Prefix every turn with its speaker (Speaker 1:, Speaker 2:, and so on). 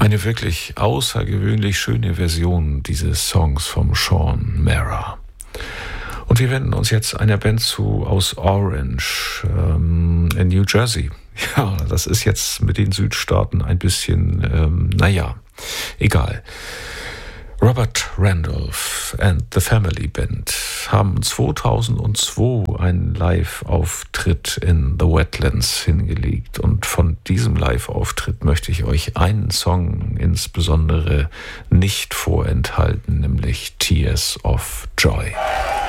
Speaker 1: Eine wirklich außergewöhnlich schöne Version dieses Songs vom Sean Mara. Und wir wenden uns jetzt einer Band zu aus Orange in New Jersey. Ja, das ist jetzt mit den Südstaaten ein bisschen, egal. Robert Randolph and the Family Band haben 2002 einen Live-Auftritt in The Wetlands hingelegt. Und von diesem Live-Auftritt möchte ich euch einen Song insbesondere nicht vorenthalten, nämlich Tears of Joy.